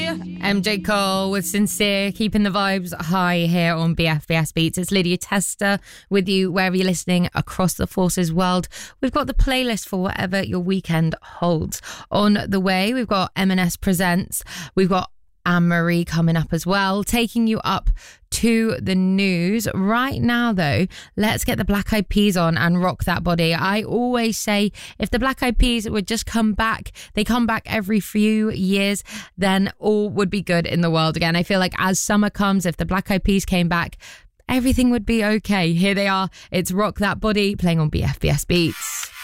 MJ Cole with Sincere, keeping the vibes high here on BFBS Beats. It's Lydia Tester with you wherever you're listening across the Forces world. We've got the playlist for whatever your weekend holds. On the way, we've got M&S Presents. We've got Anne-Marie coming up as well, taking you up to the news. Right now, though, let's get the Black Eyed Peas on and rock that body. I always say if the Black Eyed Peas would just come back, they come back every few years, then all would be good in the world again. I feel like as summer comes, if the Black Eyed Peas came back, everything would be okay. Here they are. It's Rock That Body playing on BFBS Beats.